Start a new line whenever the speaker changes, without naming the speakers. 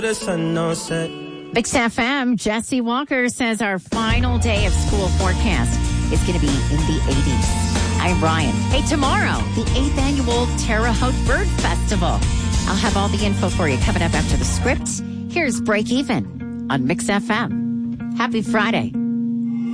The sun no set.
Mix FM, Jesse Walker says our final day of school forecast is going to be in the 80s. I'm Ryan. Hey, tomorrow, the 8th annual Terre Haute Bird Festival. I'll have all the info for you coming up after the script. Here's Break Even on Mix FM. Happy Friday.